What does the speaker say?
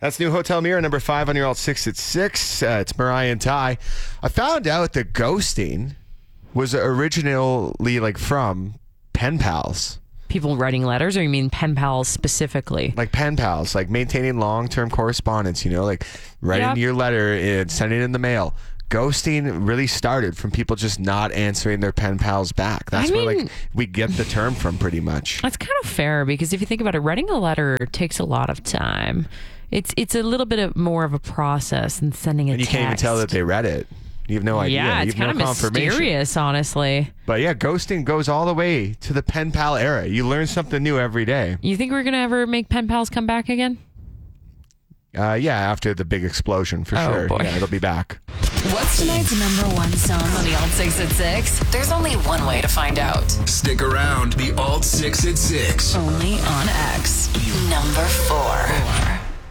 That's new Hotel Mirror, number 5 on your alt 6 at 6. It's Mariah and Ty. I found out that ghosting was originally from pen pals. People writing letters, or you mean pen pals specifically? Like pen pals, like maintaining long-term correspondence, like writing your letter and sending it in the mail. Ghosting really started from people just not answering their pen pals back. That's where we get the term from, pretty much. That's kind of fair, because if you think about it, writing a letter takes a lot of time. It's a little bit more of a process than sending a text. And you can't even tell that they read it. You have no idea. Yeah, it's kind of mysterious, honestly. But yeah, ghosting goes all the way to the pen pal era. You learn something new every day. You think we're going to ever make pen pals come back again? Yeah, after the big explosion, for sure. Boy. Yeah, it'll be back. What's tonight's number 1 song on the Alt 6 at 6? There's only one way to find out. Stick around. The Alt 6 at 6. Only on X. Number 4.